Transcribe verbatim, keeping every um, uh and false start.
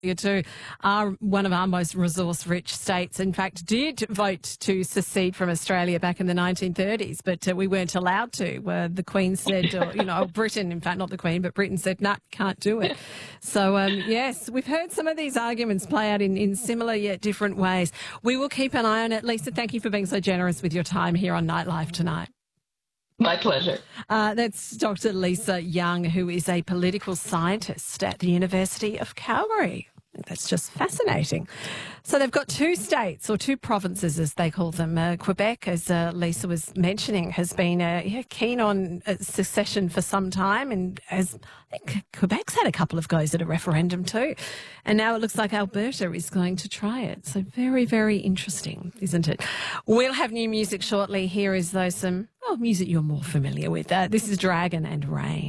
You too are one of our most resource-rich states. In fact, did vote to secede from Australia back in the nineteen thirties, but uh, we weren't allowed to. Uh, the Queen said, or, you know, Britain, in fact, not the Queen, but Britain said, no, nah, can't do it. So, um, yes, we've heard some of these arguments play out in, in similar yet different ways. We will keep an eye on it. Lisa, thank you for being so generous with your time here on Nightlife tonight. My pleasure. Uh, that's Doctor Lisa Young, who is a political scientist at the University of Calgary. That's just fascinating. So they've got two states, or two provinces as they call them. Uh, Quebec, as uh, Lisa was mentioning, has been uh, yeah, keen on uh, secession for some time, and as I think Quebec's had a couple of goes at a referendum too. And now it looks like Alberta is going to try it. So very, very interesting, isn't it? We'll have new music shortly. Here is, though, some oh, music you're more familiar with. Uh, this is Dragon and Rain.